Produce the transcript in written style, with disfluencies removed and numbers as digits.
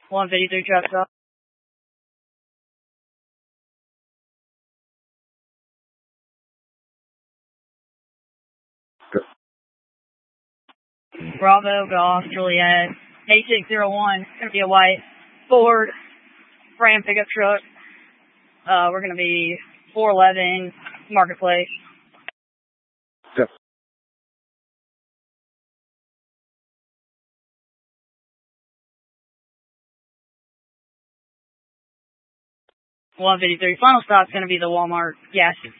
153 truck stop. Bravo, Golf, Juliet, 8601. It's going to be a white Ford Ram pickup truck. We're going to be 411 Marketplace. Yep. 153. Final stop's going to be the Walmart gas